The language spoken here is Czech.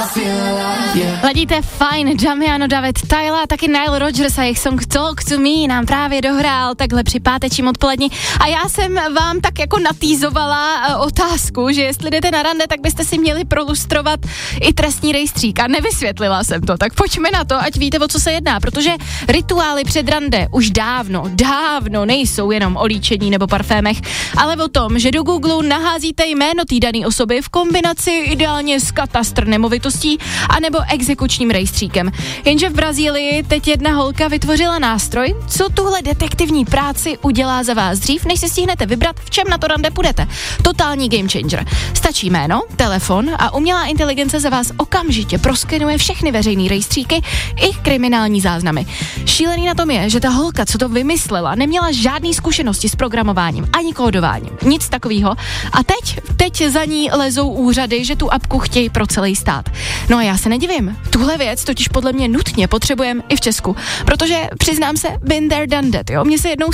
Ladíte fajn, Damiano, David, Tyler, taky Nile Rodgers a jejich song Talk to Me nám právě dohrál takhle při pátečním odpoledni a já jsem vám tak jako natýzovala otázku, že jestli jdete na rande, tak byste si měli prolustrovat i trestní rejstřík a nevysvětlila jsem to, tak pojďme na to, ať víte, o co se jedná, protože rituály před rande už dávno nejsou jenom o líčení nebo parfémech, ale o tom, že do Google naházíte jméno té dané osoby v kombinaci ideálně s katastr nemovitostí anebo exekučním rejstříkem. Jenže v Brazílii teď jedna holka vytvořila nástroj, co tuhle detektivní práci udělá za vás dřív, než si stihnete vybrat, v čem na to rande půjdete. Totální game changer. Stačí jméno, telefon a umělá inteligence za vás okamžitě proskenuje všechny veřejné rejstříky i kriminální záznamy. Šílený na tom je, že ta holka, co to vymyslela, neměla žádný zkušenosti s programováním ani kódováním. Nic takového. A teď za ní lezou úřady, že tu apku chtějí pro celý stát. No a já se nedivím. Tuhle věc totiž podle mě nutně potřebujeme i v Česku, protože přiznám se, been there, done that, jo. Mně se jednou